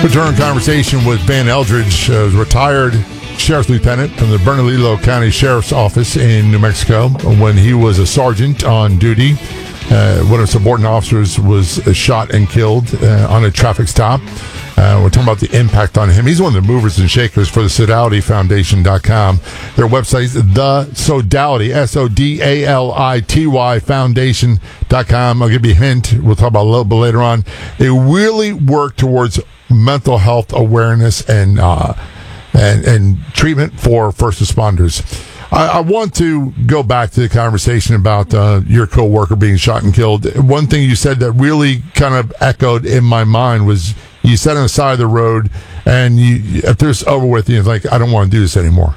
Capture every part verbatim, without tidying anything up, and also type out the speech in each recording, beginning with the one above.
return conversation with Ben Eldridge, uh, retired sheriff's lieutenant from the Bernalillo County Sheriff's Office in New Mexico. When he was a sergeant on duty, uh, one of his subordinate officers was shot and killed uh, on a traffic stop. Uh, we're talking about the impact on him. He's one of the movers and shakers for the Sodality Foundation dot com. Their website is the Sodality, S O D A L I T Y Foundation dot com. I'll give you a hint. We'll talk about it a little bit later on. They really work towards mental health awareness and uh, and, and treatment for first responders. I, I want to go back to the conversation about uh, your coworker being shot and killed. One thing you said that really kind of echoed in my mind was you sat on the side of the road, and you, after it's over with, you're like, I don't want to do this anymore.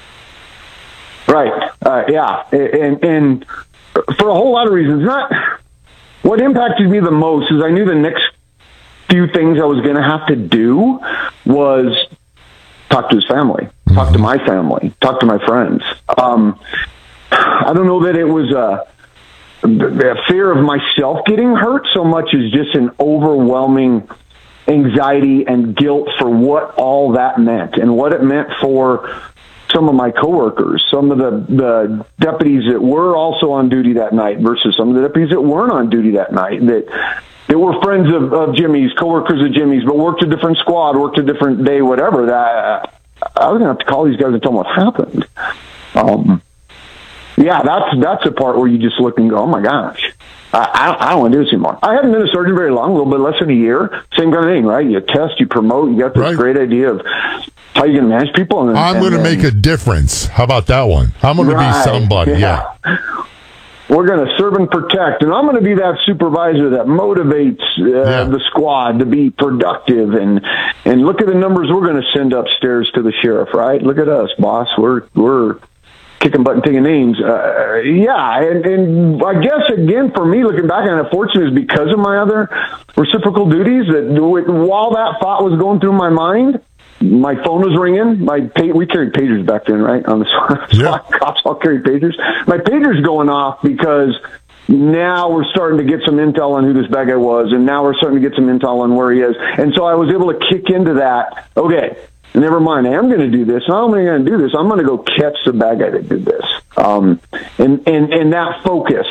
Right. Uh, yeah. And, and for a whole lot of reasons. Not what impacted me the most is I knew the next few things I was going to have to do was talk to his family, talk mm-hmm. to my family, talk to my friends. Um, I don't know that it was a, a fear of myself getting hurt so much as just an overwhelming anxiety and guilt for what all that meant and what it meant for some of my coworkers, some of the, the deputies that were also on duty that night versus some of the deputies that weren't on duty that night, that that were friends of, of Jimmy's, coworkers of Jimmy's, but worked a different squad, worked a different day, whatever. That I was going to have to call these guys and tell them what happened. Um, yeah, that's that's the part where you just look and go, oh my gosh. I, I don't want to do this anymore. I haven't been a sergeant very long, a little bit less than a year. Same kind of thing, right? You test, you promote, you got this right. great idea of how you're going to manage people. And, I'm going to make a difference. How about that one? I'm going right. to be somebody, yeah. yeah. We're going to serve and protect, and I'm going to be that supervisor that motivates uh, yeah. the squad to be productive. And and look at the numbers we're going to send upstairs to the sheriff, right? Look at us, boss. We're we're kicking butt and taking names. Uh, yeah, and, and I guess, again, for me, looking back on it, fortunate is because of my other reciprocal duties, that while that thought was going through my mind, my phone was ringing. My pa- We carried pagers back then, right? On the SWAT yeah. cops all carried pagers. My pager's going off because now we're starting to get some intel on who this bad guy was, and now we're starting to get some intel on where he is. And so I was able to kick into that, okay, never mind, I am going to do this. Not only am I going to do this, I'm going to go catch the bad guy that did this. Um, and, and, and that focus.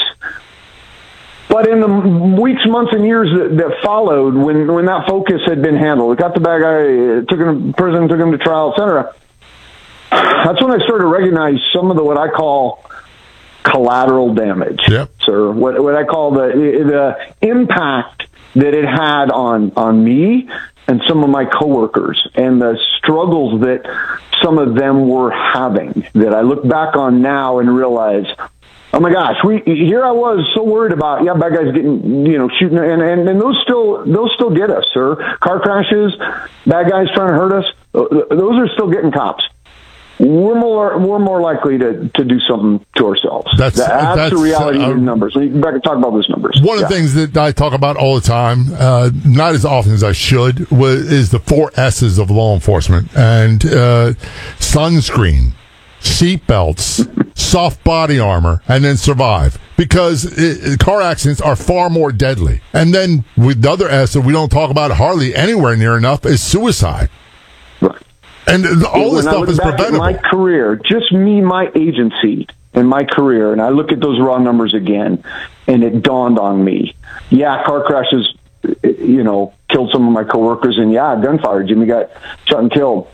But in the weeks, months, and years that, that followed, when, when that focus had been handled, we got the bad guy, took him to prison, took him to trial, et cetera, that's when I started to recognize some of the what I call collateral damage. Yep. Sir, what, what I call the, the impact that it had on, on me and some of my coworkers, and the struggles that some of them were having, that I look back on now and realize, oh my gosh, we here I was so worried about, yeah, bad guys getting, you know, shooting, and, and, and those still those still get us, sir. Car crashes, bad guys trying to hurt us, those are still getting cops. We're more we're more likely to, to do something to ourselves. That's that's, that's the reality uh, of the numbers. We can back and talk about those numbers. One yeah. of the things that I talk about all the time, uh, not as often as I should, was, is the four S's of law enforcement. And uh, sunscreen, seatbelts, soft body armor, and then survive. Because it, car accidents are far more deadly. And then with the other S that we don't talk about hardly anywhere near enough is suicide. Right. And all this stuff is preventable. My career, just me, my agency, and my career, and I look at those raw numbers again, and it dawned on me. Yeah, car crashes, you know, killed some of my coworkers, and yeah, gunfire. Jimmy got shot and killed.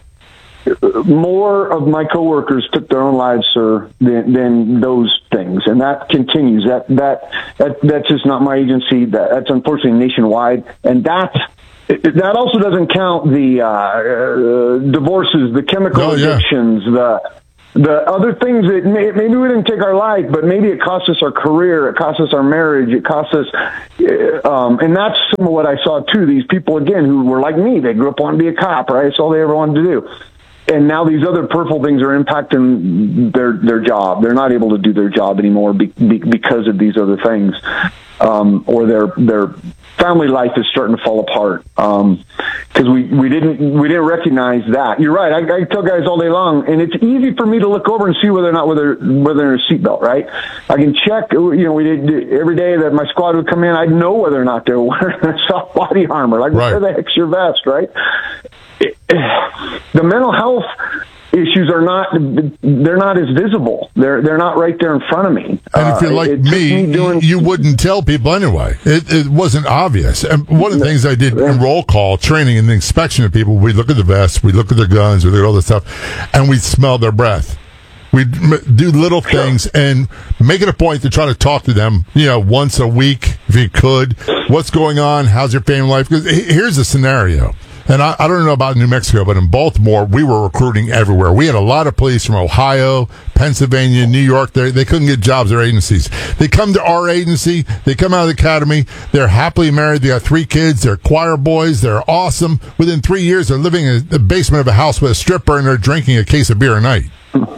More of my coworkers took their own lives, sir, than, than those things, and that continues. That that that that's just not my agency. That, that's unfortunately nationwide, and that's. That also doesn't count the uh, uh, divorces, the chemical oh, yeah. addictions, the the other things that may, maybe we didn't take our life, but maybe it cost us our career, it cost us our marriage, it cost us, uh, um, and that's some of what I saw too. These people again who were like me, they grew up wanting to be a cop, right? That's all they ever wanted to do. And now these other peripheral things are impacting their their job. They're not able to do their job anymore be, be, because of these other things, um, or their their family life is starting to fall apart because because we, we didn't we didn't recognize that. You're right. I, I tell guys all day long, and it's easy for me to look over and see whether or not whether whether they're in a seatbelt. Right? I can check. You know, we did every day that my squad would come in. I'd know whether or not they're wearing soft body armor. Like, right. Where the heck's your vest? Right? It, the mental health issues are not, they're not as visible. They're they're not right there in front of me. And if you're like uh, me, me doing, you wouldn't tell people anyway. It, it wasn't obvious. And one of the things I did in roll call training and the inspection of people, we look at the vests, we look at their guns, we look at all this stuff, and we smell their breath. We do little things and make it a point to try to talk to them, you know, once a week if you could. What's going on? How's your family life? Because here's the scenario. And I, I don't know about New Mexico, but in Baltimore, we were recruiting everywhere. We had a lot of police from Ohio, Pennsylvania, New York. They, they couldn't get jobs at their agencies. They come to our agency. They come out of the academy. They're happily married. They got three kids. They're choir boys. They're awesome. Within three years, they're living in the basement of a house with a stripper, and they're drinking a case of beer a night.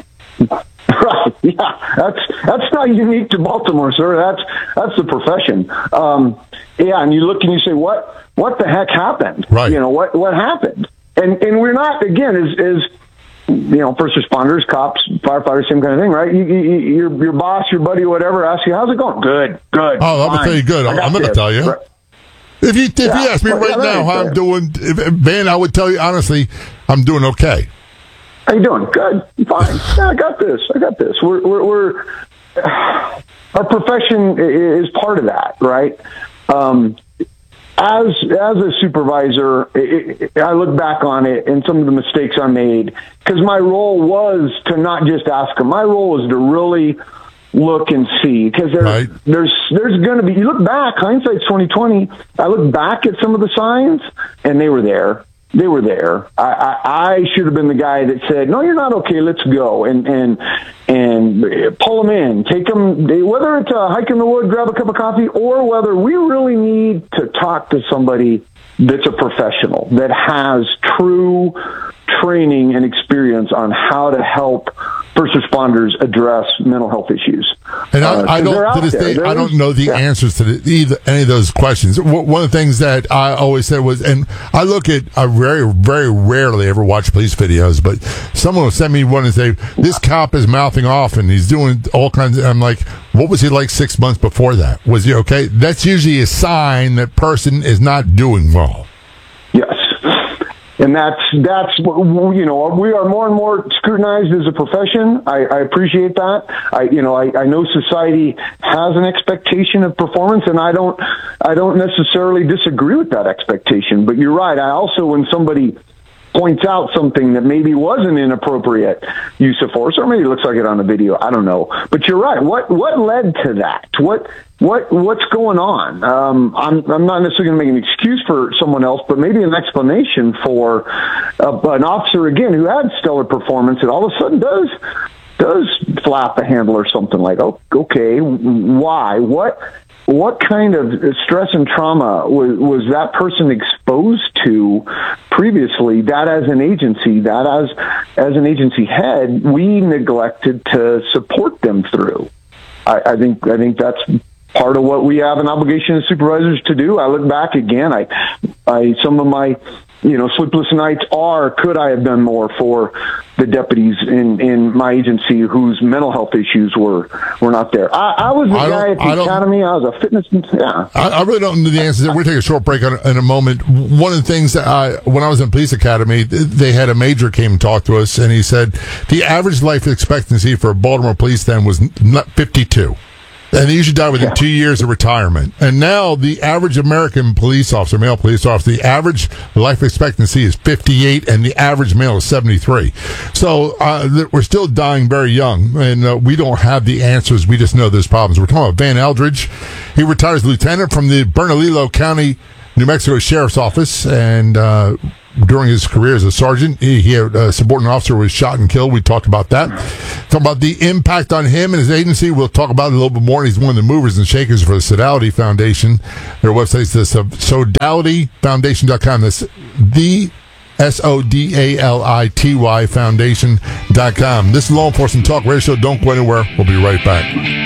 Right. Yeah. That's that's not unique to Baltimore, sir. That's that's the profession. Um, yeah. And you look and you say, what what the heck happened? Right. You know what what happened? And and we're not again as as you know first responders, cops, firefighters, same kind of thing, right? You, you, your your boss, your buddy, whatever, asks you, how's it going? Good. Good. Oh, I'm gonna tell you good. I'm, I'm going to tell you. Right. If you if yeah. you ask me right yeah, now how I'm doing, if, Van, I would tell you honestly, I'm doing okay. How you doing? Good. Fine. Yeah, I got this. I got this. We're, we're, we're our profession is part of that, right? Um, as as a supervisor, it, it, I look back on it and some of the mistakes I made because my role was to not just ask them. My role was to really look and see because there's right. there's there's going to be. You look back, hindsight's twenty twenty. I look back at some of the signs, and they were there. They were there. I, I, I should have been the guy that said, "No, you're not okay. Let's go," and and and pull them in, take them. They, whether it's a hike in the wood, grab a cup of coffee, or whether we really need to talk to somebody that's a professional that has true training and experience on how to help first responders address mental health issues. And I, uh, I don't, to this day, I don't know the yeah. answers to the, either, any of those questions. One of the things that I always said was, and I look at, I very, very rarely ever watch police videos, but someone will send me one and say, this cop is mouthing off and he's doing all kinds of, I'm like, what was he like six months before that? Was he okay? That's usually a sign that person is not doing well. Yes. And that's, that's you know, we are more and more scrutinized as a profession. I, I appreciate that. I, you know, I, I know society has an expectation of performance, and I don't, I don't necessarily disagree with that expectation. But you're right. I also, when somebody points out something that maybe was an inappropriate use of force, or maybe it looks like it on the video, I don't know. But you're right. What what led to that? What what what's going on? Um, I'm I'm not necessarily going to make an excuse for someone else, but maybe an explanation for uh, an officer again who had stellar performance and all of a sudden does does flap a handle or something like, oh, okay, why? What? What kind of stress and trauma was, was that person exposed to previously that as an agency, that as as an agency head, we neglected to support them through? I, I think I think that's part of what we have an obligation as supervisors to do. I look back again, I, I some of my you know, sleepless nights are, could I have done more for the deputies in, in my agency whose mental health issues were, were not there? I, I was the I guy at the I academy. I was a fitness, yeah. I, I really don't know the answers. We're going to take a short break on, in a moment. One of the things that I, when I was in police academy, they had a major came and talked to us, and he said the average life expectancy for Baltimore police then was not fifty-two. And they usually die within yeah. two years of retirement. And now the average American police officer, male police officer, the average life expectancy is fifty-eight, and the average male is seventy-three. So uh, we're still dying very young, and uh, we don't have the answers. We just know there's problems. We're talking about Van Eldridge. He retires lieutenant from the Bernalillo County, New Mexico Sheriff's Office, and uh, during his career as a sergeant, he, he had a subordinate officer was shot and killed. We talked about that. Talk about the impact on him and his agency. We'll talk about it a little bit more. He's one of the movers and shakers for the Sodality Foundation. Their website is this, uh, sodality foundation dot com. That's the S O D A L I T Y foundation dot com. This is Law Enforcement Talk Radio Show. Don't go anywhere. We'll be right back.